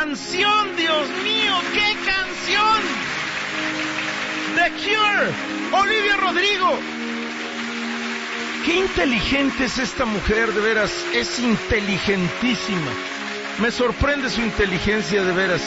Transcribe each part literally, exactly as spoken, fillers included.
canción, Dios mío! ¡Qué canción! The Cure, Olivia Rodrigo. Qué inteligente es esta mujer, de veras, es inteligentísima. Me sorprende su inteligencia, de veras.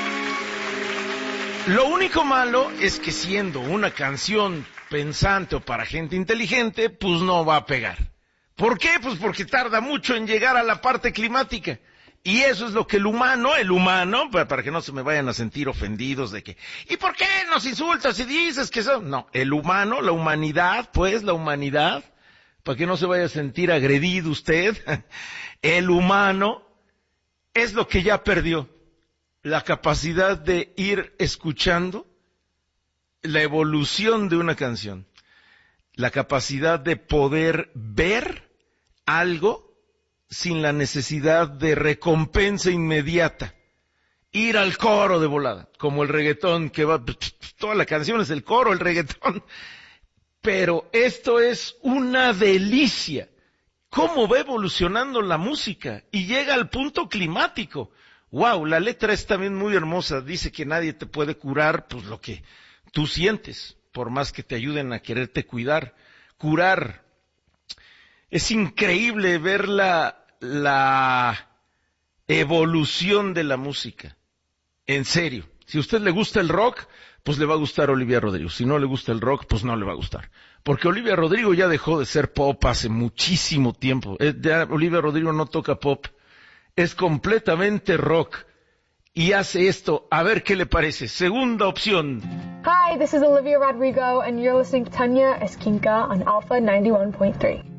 Lo único malo es que siendo una canción pensante o para gente inteligente, pues no va a pegar. ¿Por qué? Pues porque tarda mucho en llegar a la parte climática. Y eso es lo que el humano, el humano, para que no se me vayan a sentir ofendidos de que, ¿y por qué nos insultas y dices que son? No, el humano, la humanidad, pues, la humanidad, para que no se vaya a sentir agredido usted, el humano es lo que ya perdió, la capacidad de ir escuchando la evolución de una canción, la capacidad de poder ver algo sin la necesidad de recompensa inmediata, ir al coro de volada, como el reggaetón que va, toda la canción es el coro, el reggaetón, pero esto es una delicia, cómo va evolucionando la música y llega al punto climático. Wow, la letra es también muy hermosa, dice que nadie te puede curar, pues lo que tú sientes, por más que te ayuden a quererte cuidar, curar. Es increíble ver la, la evolución de la música. En serio. Si a usted le gusta el rock, pues le va a gustar Olivia Rodrigo. Si no le gusta el rock, pues no le va a gustar. Porque Olivia Rodrigo ya dejó de ser pop hace muchísimo tiempo. Ya Olivia Rodrigo no toca pop. Es completamente rock. Y hace esto. A ver qué le parece. Segunda opción. Hi, this is Olivia Rodrigo, and you're listening to Tanya Esquinca on Alpha ninety-one point three.